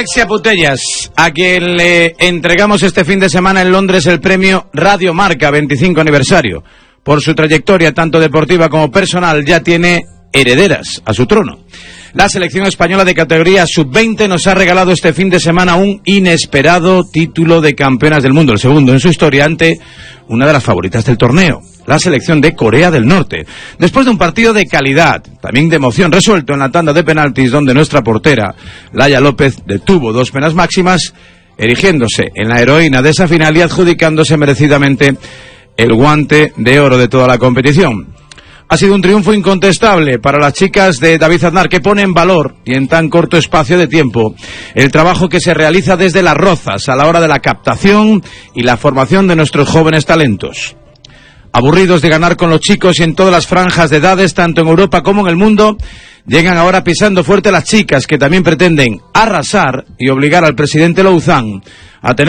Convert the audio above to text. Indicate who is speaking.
Speaker 1: Alexia Putellas, a quien le entregamos este fin de semana en Londres el premio Radio Marca 25 aniversario. Por su trayectoria tanto deportiva como personal ya tiene herederas a su trono. La selección española de categoría sub-20 nos ha regalado este fin de semana un inesperado título de campeonas del mundo, el segundo en su historia, ante una de las favoritas del torneo, la selección de Corea del Norte. Después de un partido de calidad, también de emoción, resuelto en la tanda de penaltis, donde nuestra portera, Laia López, detuvo 2 penas máximas, erigiéndose en la heroína de esa final y adjudicándose merecidamente el guante de oro de toda la competición. Ha sido un triunfo incontestable para las chicas de David Aznar, que pone en valor, y en tan corto espacio de tiempo, el trabajo que se realiza desde Las Rozas a la hora de la captación y la formación de nuestros jóvenes talentos. Aburridos de ganar con los chicos y en todas las franjas de edades, tanto en Europa como en el mundo, llegan ahora pisando fuerte las chicas, que también pretenden arrasar y obligar al presidente Louzán a tener